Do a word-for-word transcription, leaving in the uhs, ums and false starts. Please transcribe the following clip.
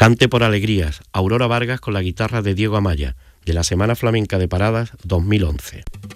Cante por alegrías, Aurora Vargas con la guitarra de Diego Amaya, de la Semana Flamenca de Paradas dos mil once.